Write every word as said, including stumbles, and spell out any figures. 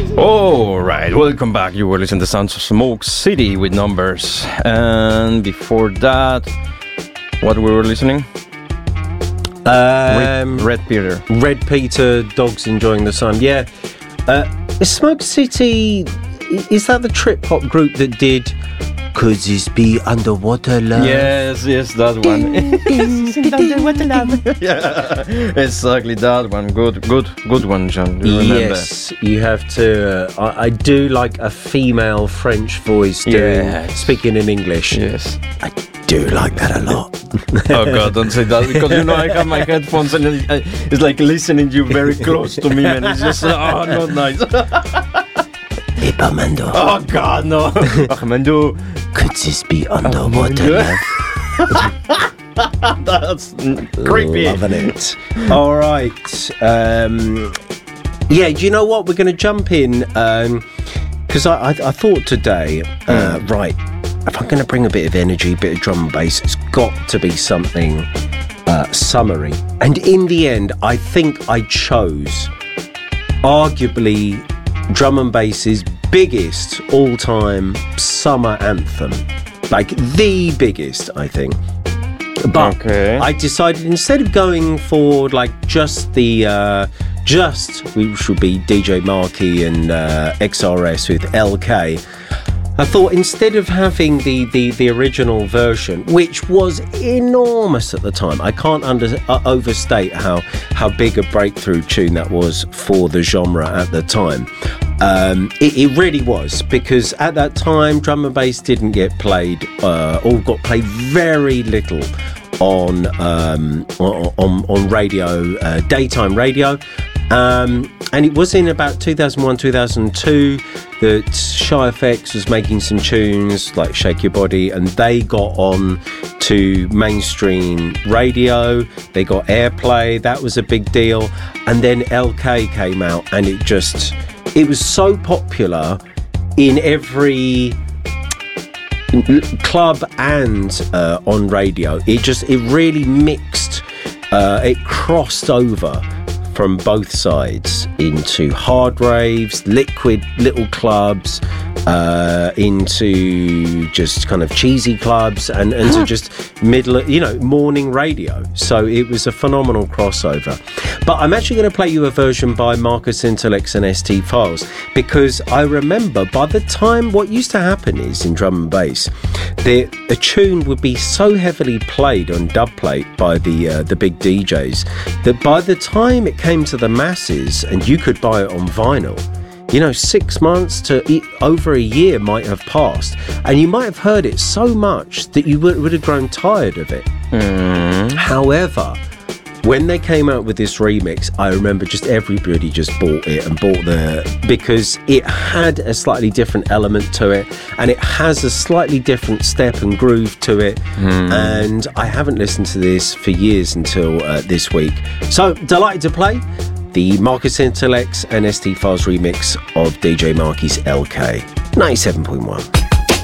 All right, welcome back. You were listening to Sounds of Smoke City with Numbers. And before that, what we were listening? Um, Red, Red Peter. Red Peter, Dogs Enjoying the Sun. Yeah. Uh, Smoke City, is that the trip-hop group that did Could This Be Underwater Love? Yes, yes, that one. Underwater Love. Yeah, exactly that one. Good, good, good one, John. Do you remember? Yes, you have to. Uh, I, I do like a female French voice doing, Yes. speaking in English. Yes. I do like that a lot. Oh God, don't say that, because you know I have my headphones and it- it's like listening you very close to me, man. It's just, oh, not nice. Hey, Armando. Oh God, no. Armando. Could this be underwater love? That's creepy. Loving it. All right. Um, yeah, do you know what? We're going to jump in because I, I, I thought today, uh, Mm. right, if I'm going to bring a bit of energy, a bit of drum and bass, it's got to be something uh, summery. And in the end, I think I chose arguably drum and bass's biggest all-time summer anthem. Like the biggest, I think. But Okay. I decided instead of going for like just the uh, just which would be D J Marky and uh, X R S with L K, I thought instead of having the, the, the original version, which was enormous at the time, I can't under, uh, overstate how how big a breakthrough tune that was for the genre at the time. Um, it, it really was, because at that time drum and bass didn't get played, uh, or got played very little on um, on, on radio, uh, daytime radio. Um, and it was in about two thousand one, two thousand two that Shy F X was making some tunes like Shake Your Body, and they got on to mainstream radio. They got airplay. That was a big deal. And then L K came out, and it just, it was so popular in every club and uh, on radio. It just, it really mixed, uh, it crossed over from both sides into hard raves, liquid little clubs, uh, into just kind of cheesy clubs, and, and to just middle, you know, morning radio. So it was a phenomenal crossover. But I'm actually going to play you a version by Marcus Intalex and S T Files, because I remember by the time, what used to happen is in drum and bass, the a tune would be so heavily played on dubplate by the uh, the big D Js that by the time it came to the masses and you could buy it on vinyl, you know, six months to e- over a year might have passed, and you might have heard it so much that you would, would have grown tired of it. Mm. However, when they came out with this remix, I remember just everybody just bought it and bought the, because it had a slightly different element to it, and it has a slightly different step and groove to it. Mm. And I haven't listened to this for years until uh, this week. So delighted to play the Marcus Intalex and S T Files remix of D J Marky's L K ninety-seven point one.